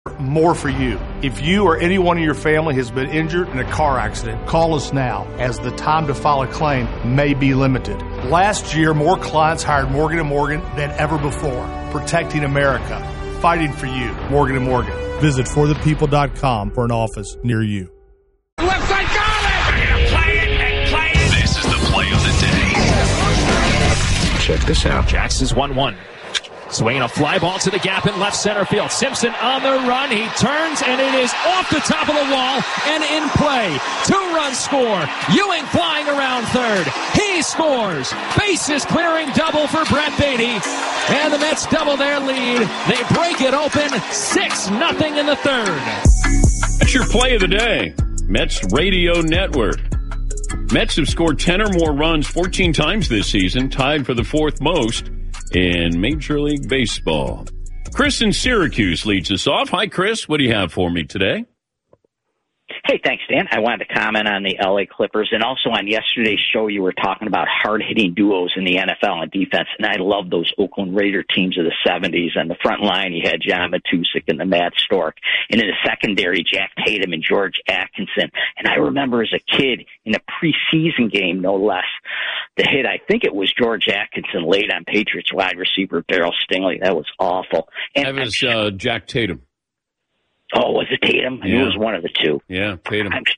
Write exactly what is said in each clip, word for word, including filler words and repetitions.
More for you. If you or anyone in your family has been injured in a car accident, call us now, as the time to file a claim may be limited. Last year, more clients hired Morgan and Morgan than ever before. Protecting America. Fighting for you. Morgan and Morgan. Visit for the people dot com for an office near you. Left side, got it! We're going to play it and play it. This is the play of the day. Check this out. Jackson's one one. Swinging a fly ball to the gap in left center field. Simpson on the run. He turns, and it is off the top of the wall and in play. Two-run score. Ewing flying around third. He scores. Bases clearing double for Brett Baty. And the Mets double their lead. They break it open six nothing in the third. That's your play of the day. Mets Radio Network. Mets have scored ten or more runs fourteen times this season, tied for the fourth most in Major League Baseball. Chris in Syracuse leads us off. Hi, Chris. What do you have for me today? Hey, thanks, Dan. I wanted to comment on the L A Clippers, and also on yesterday's show you were talking about hard-hitting duos in the N F L on defense, and I love those Oakland Raider teams of the seventies. On the front line, you had John Matusik and the Matt Stork, and in the secondary, Jack Tatum and George Atkinson. And I remember as a kid, in a preseason game, no less, the hit, I think it was George Atkinson late on Patriots wide receiver Darryl Stingley. That was awful. And that was uh, Jack Tatum. Oh, was it Tatum? I Yeah. knew it was one of the two. Yeah, Tatum. I'm,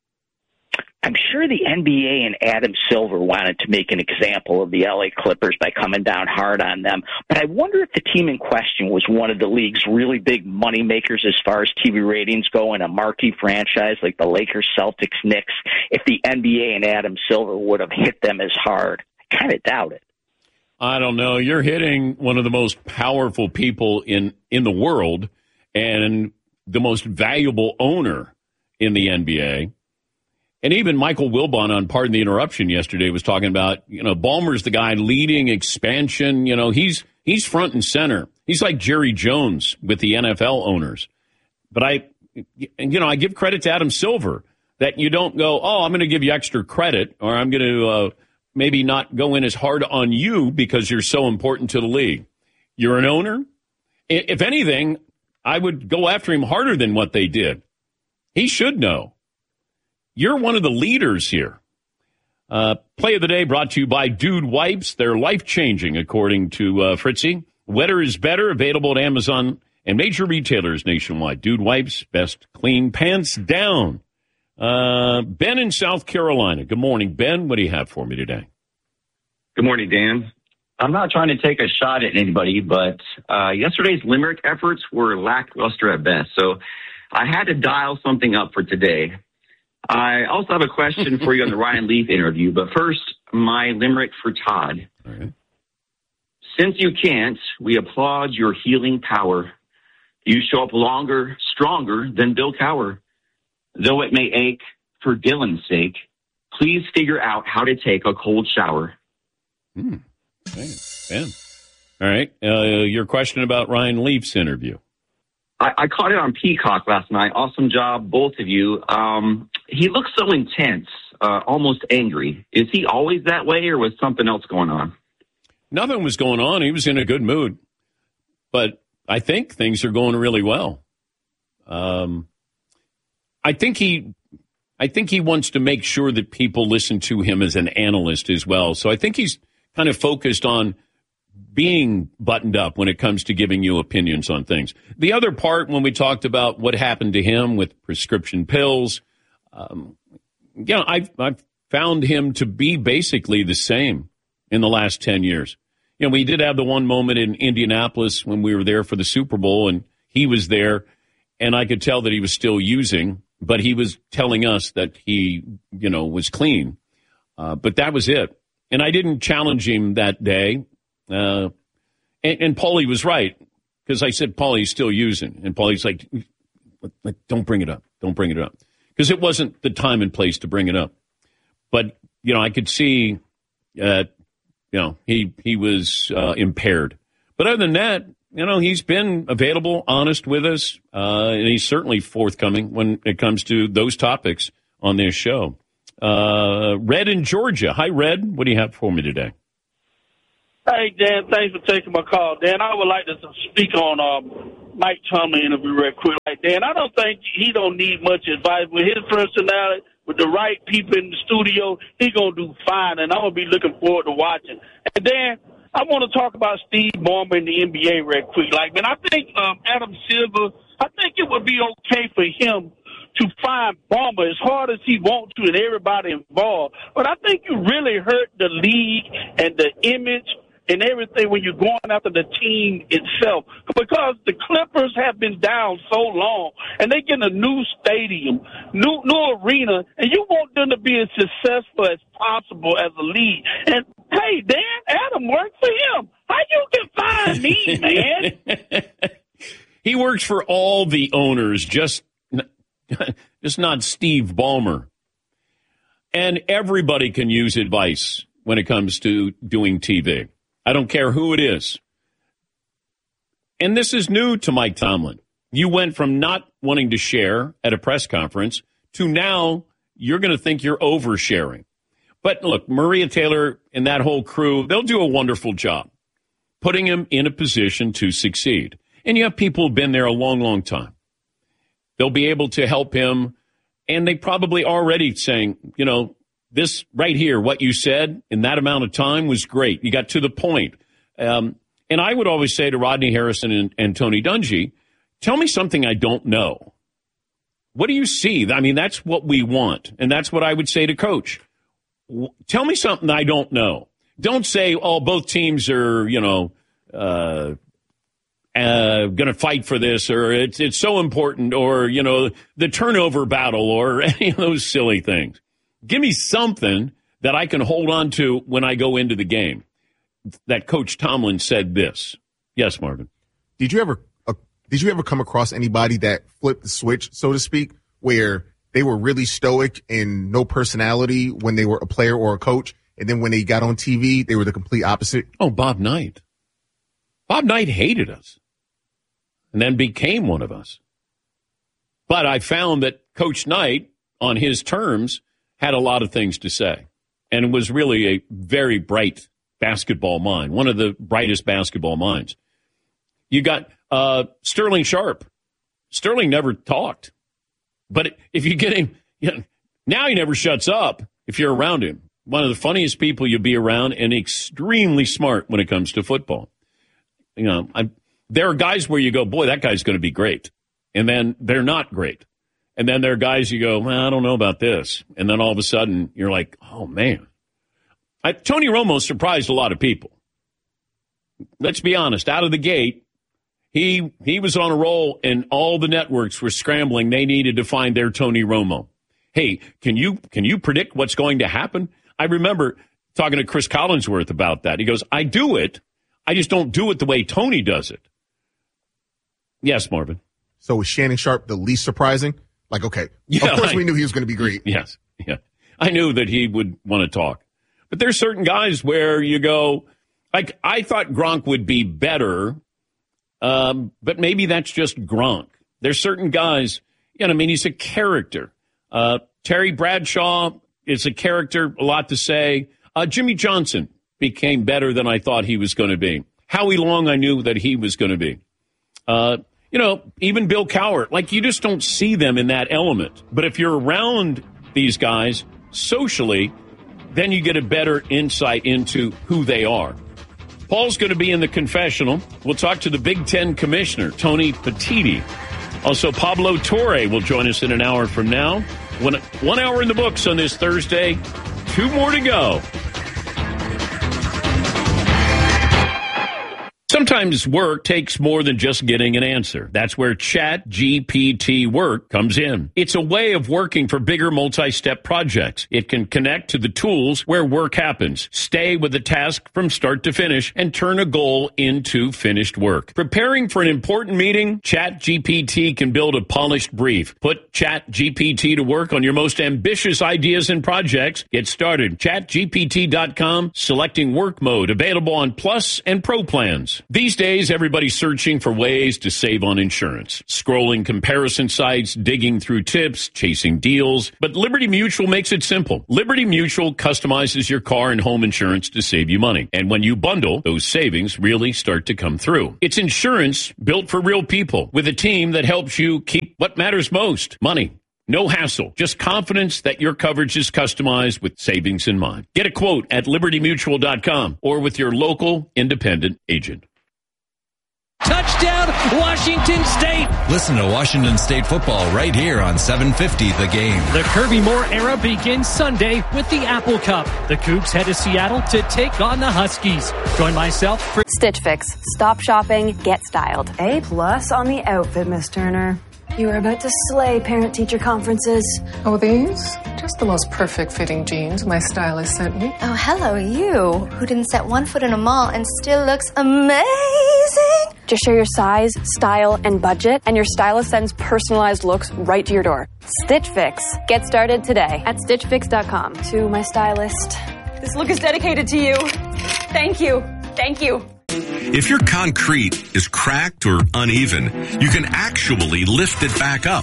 I'm sure the N B A and Adam Silver wanted to make an example of the L A Clippers by coming down hard on them. But I wonder if the team in question was one of the league's really big money makers as far as T V ratings go, in a marquee franchise like the Lakers, Celtics, Knicks, if the N B A and Adam Silver would have hit them as hard. I kind of doubt it. I don't know. You're hitting one of the most powerful people in, in the world, and the most valuable owner in the N B A. And even Michael Wilbon on Pardon the Interruption yesterday was talking about, you know, Ballmer's the guy leading expansion. You know, he's he's front and center. He's like Jerry Jones with the N F L owners. But I, you know, I give credit to Adam Silver that you don't go, oh, I'm going to give you extra credit, or I'm going to uh, maybe not go in as hard on you because you're so important to the league. You're an owner. If anything, I would go after him harder than what they did. He should know. You're one of the leaders here. Uh, play of the day brought to you by Dude Wipes. They're life-changing, according to uh, Fritzy. Wetter is better, available at Amazon and major retailers nationwide. Dude Wipes, best clean pants down. Uh, Ben in South Carolina. Good morning, Ben. What do you have for me today? Good morning, Dan. I'm not trying to take a shot at anybody, but uh, yesterday's Limerick efforts were lackluster at best. So I had to dial something up for today. I also have a question for you on the Ryan Leaf interview. But first, my Limerick for Todd. All right. Since you can't, we applaud your healing power. You show up longer, stronger than Bill Cowher. Though it may ache for Dylan's sake, please figure out how to take a cold shower. Hmm. Okay. Ben. All right. Uh, your question about Ryan Leaf's interview. I, I caught it on Peacock last night. Awesome job, both of you. Um, he looks so intense, uh, almost angry. Is he always that way, or was something else going on? Nothing was going on. He was in a good mood. But I think things are going really well. Um, I think he... I think he wants to make sure that people listen to him as an analyst as well. So I think he's kind of focused on being buttoned up when it comes to giving you opinions on things. The other part, when we talked about what happened to him with prescription pills, um, you know, I've, I've found him to be basically the same in the last ten years. You know, we did have the one moment in Indianapolis when we were there for the Super Bowl, and he was there, and I could tell that he was still using, but he was telling us that he, you know, was clean. Uh, but that was it. And I didn't challenge him that day. Uh, and, and Paulie was right, because I said, Paulie's still using. And Paulie's like, don't bring it up. Don't bring it up. Because it wasn't the time and place to bring it up. But, you know, I could see, uh, you know, he, he was uh, impaired. But other than that, you know, he's been available, honest with us, uh, and he's certainly forthcoming when it comes to those topics on this show. Uh, Red in Georgia. Hi, Red. What do you have for me today? Hey, Dan, thanks for taking my call. Dan, I would like to speak on um, Mike Tomlin interview real quick. Like, Dan, I don't think he don't need much advice. With his personality, with the right people in the studio, he going to do fine, and I'm going to be looking forward to watching. And Dan, I want to talk about Steve Ballmer in the N B A real quick. Like, man, I think um, Adam Silver, I think it would be okay for him to find Ballmer as hard as he wants to and everybody involved. But I think you really hurt the league and the image and everything when you're going after the team itself, because the Clippers have been down so long, and they get a new stadium, new new arena, and you want them to be as successful as possible as a league. And hey, Dan, Adam works for him. How you can find me, man? He works for all the owners, just just not Steve Ballmer. And everybody can use advice when it comes to doing T V. I don't care who it is. And this is new to Mike Tomlin. You went from not wanting to share at a press conference to now you're going to think you're oversharing. But look, Maria Taylor and that whole crew, they'll do a wonderful job putting him in a position to succeed. And you have people who've been there a long, long time. They'll be able to help him. And they probably already saying, you know, this right here, what you said in that amount of time was great. You got to the point. Um, and I would always say to Rodney Harrison and, and Tony Dungy, tell me something I don't know. What do you see? I mean, that's what we want. And that's what I would say to Coach. W- tell me something I don't know. Don't say, oh, both teams are, you know, uh, uh, going to fight for this, or it's, it's so important, or, you know, the turnover battle, or any of those silly things. Give me something that I can hold on to when I go into the game. That Coach Tomlin said this. Yes, Marvin. Did you ever uh, did you ever come across anybody that flipped the switch, so to speak, where they were really stoic and no personality when they were a player or a coach, and then when they got on T V, they were the complete opposite? Oh, Bob Knight. Bob Knight hated us and then became one of us. But I found that Coach Knight, on his terms, had a lot of things to say, and was really a very bright basketball mind, one of the brightest basketball minds. You got uh, Sterling Sharp. Sterling never talked, but if you get him, you know, now he never shuts up if you're around him. One of the funniest people you'll be around, and extremely smart when it comes to football. You know, I'm, there are guys where you go, boy, that guy's going to be great, and then they're not great. And then there are guys you go, well, I don't know about this. And then all of a sudden, you're like, oh, man. I, Tony Romo surprised a lot of people. Let's be honest. Out of the gate, he he was on a roll, and all the networks were scrambling. They needed to find their Tony Romo. Hey, can you can you predict what's going to happen? I remember talking to Chris Collinsworth about that. He goes, I do it. I just don't do it the way Tony does it. Yes, Marvin. So was Shannon Sharp the least surprising? Like, okay, yeah, of course I, we knew he was going to be great. Yes, yeah. I knew that he would want to talk. But there's certain guys where you go, like, I thought Gronk would be better, um, but maybe that's just Gronk. There's certain guys, you know, I mean, he's a character. Uh, Terry Bradshaw is a character, a lot to say. Uh, Jimmy Johnson became better than I thought he was going to be. Howie Long, I knew that he was going to be. Uh You know, even Bill Cowher, like, you just don't see them in that element. But if you're around these guys socially, then you get a better insight into who they are. Paul's going to be in the confessional. We'll talk to the Big Ten commissioner, Tony Petitti. Also, Pablo Torre will join us in an hour from now. One, one hour in the books on this Thursday. Two more to go. Sometimes work takes more than just getting an answer. That's where Chat G P T Work comes in. It's a way of working for bigger multi-step projects. It can connect to the tools where work happens, stay with the task from start to finish, and turn a goal into finished work. Preparing for an important meeting? Chat G P T can build a polished brief. Put Chat G P T to work on your most ambitious ideas and projects. Get started. chat G P T dot com, selecting work mode, available on Plus and Pro plans. The These days, everybody's searching for ways to save on insurance. Scrolling comparison sites, digging through tips, chasing deals. But Liberty Mutual makes it simple. Liberty Mutual customizes your car and home insurance to save you money. And when you bundle, those savings really start to come through. It's insurance built for real people with a team that helps you keep what matters most, money. No hassle, just confidence that your coverage is customized with savings in mind. Get a quote at liberty mutual dot com or with your local independent agent. Touchdown, Washington State. Listen to Washington State football right here on seven fifty The Game. The Kirby Moore era begins Sunday with the Apple Cup. The Cougs head to Seattle to take on the Huskies. Join myself for Stitch Fix. Stop shopping, get styled. A plus on the outfit, Miss Turner. You are about to slay parent-teacher conferences. Oh, these? Just the most perfect fitting jeans my stylist sent me. Oh, hello, you, who didn't set one foot in a mall and still looks amazing. Just share your size, style, and budget, and your stylist sends personalized looks right to your door. Stitch Fix. Get started today at stitch fix dot com. To my stylist, this look is dedicated to you. Thank you. Thank you. If your concrete is cracked or uneven, you can actually lift it back up.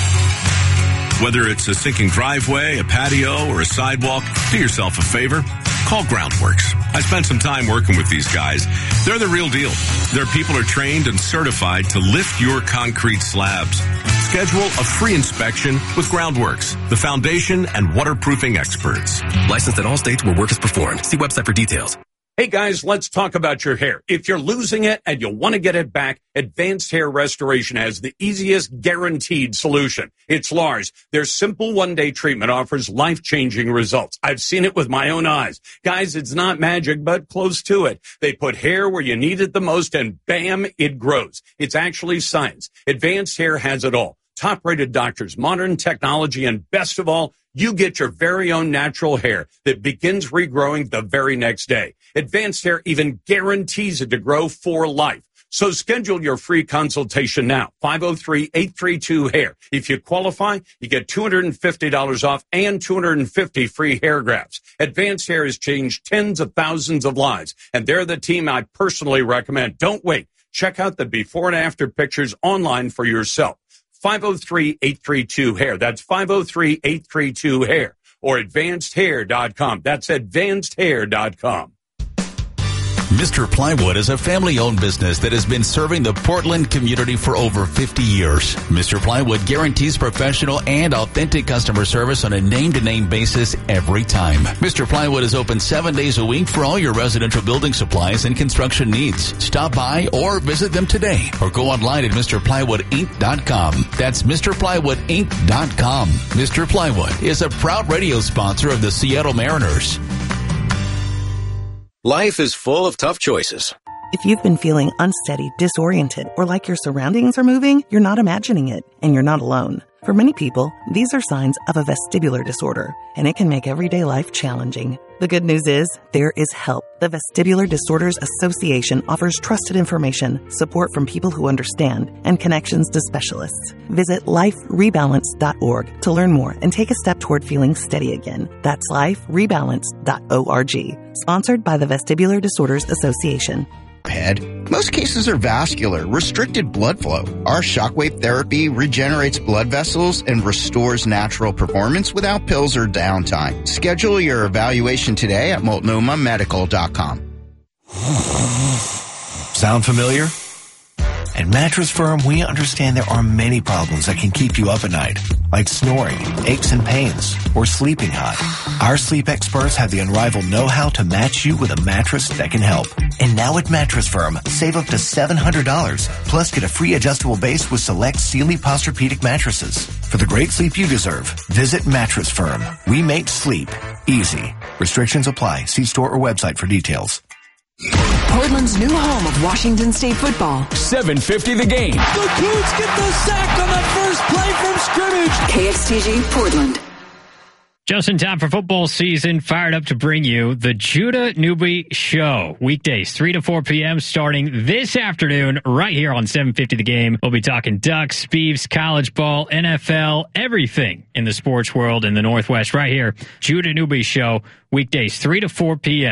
Whether it's a sinking driveway, a patio, or a sidewalk, do yourself a favor. Call Groundworks. I spent some time working with these guys. They're the real deal. Their people are trained and certified to lift your concrete slabs. Schedule a free inspection with Groundworks, the foundation and waterproofing experts. Licensed in all states where work is performed. See website for details. Hey guys, let's talk about your hair. If you're losing it and you want to get it back, Advanced Hair Restoration has the easiest guaranteed solution. It's Lars. Their simple one-day treatment offers life-changing results. I've seen it with my own eyes. Guys, it's not magic, but close to it. They put hair where you need it the most and bam, it grows. It's actually science. Advanced Hair has it all. Top-rated doctors, modern technology, and best of all, you get your very own natural hair that begins regrowing the very next day. Advanced Hair even guarantees it to grow for life. So schedule your free consultation now, five oh three, eight three two, hair. If you qualify, you get two hundred fifty dollars off and two hundred fifty free hair grafts. Advanced Hair has changed tens of thousands of lives, and they're the team I personally recommend. Don't wait. Check out the before and after pictures online for yourself. five oh three, eight three two, hair. That's five oh three, eight three two, hair. Or advanced hair dot com. That's advanced hair dot com. Mister Plywood is a family-owned business that has been serving the Portland community for over fifty years. Mister Plywood guarantees professional and authentic customer service on a name-to-name basis every time. Mister Plywood is open seven days a week for all your residential building supplies and construction needs. Stop by or visit them today or go online at Mister Plywood Inc dot com. That's Mister Plywood Inc dot com. Mister Plywood is a proud radio sponsor of the Seattle Mariners. Life is full of tough choices. If you've been feeling unsteady, disoriented, or like your surroundings are moving, you're not imagining it, and you're not alone. For many people, these are signs of a vestibular disorder, and it can make everyday life challenging. The good news is, there is help. The Vestibular Disorders Association offers trusted information, support from people who understand, and connections to specialists. Visit life rebalance dot org to learn more and take a step toward feeling steady again. That's life rebalance dot org. Sponsored by the Vestibular Disorders Association. Head. Most cases are vascular, restricted blood flow. Our shockwave therapy regenerates blood vessels and restores natural performance without pills or downtime. Schedule your evaluation today at multnomah medical dot com. Sound familiar? At Mattress Firm, we understand there are many problems that can keep you up at night, like snoring, aches and pains, or sleeping hot. Our sleep experts have the unrivaled know-how to match you with a mattress that can help. And now at Mattress Firm, save up to seven hundred dollars, plus get a free adjustable base with select Sealy Posturepedic mattresses. For the great sleep you deserve, visit Mattress Firm. We make sleep easy. Restrictions apply. See store or website for details. Portland's new home of Washington State football. seven fifty The Game. The Cougs get the sack on the first play from scrimmage. K X T G Portland. Just in time for football season, fired up to bring you the Judah Newby Show. Weekdays, three to four p.m. starting this afternoon right here on seven fifty The Game. We'll be talking Ducks, Beavs, college ball, N F L, everything in the sports world in the Northwest right here. Judah Newby Show, weekdays, three to four p.m.